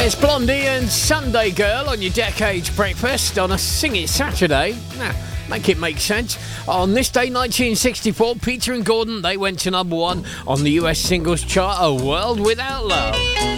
It's Blondie and Sunday Girl on your Decades Breakfast on a Sing It Saturday. Now, make it make sense. On this day, 1964, Peter and Gordon, they went to number one on the US singles chart, A World Without Love.